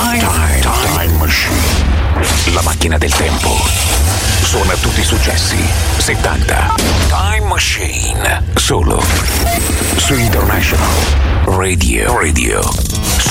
Time Machine. La macchina del tempo. Suona tutti i successi 70. Time Machine. Solo su International Radio